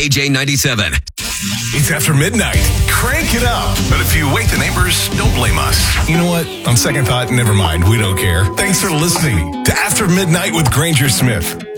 KJ97. It's after midnight. Crank it up. But if you wake the neighbors, don't blame us. You know what? On second thought, never mind. We don't care. Thanks for listening to After Midnight with Granger Smith.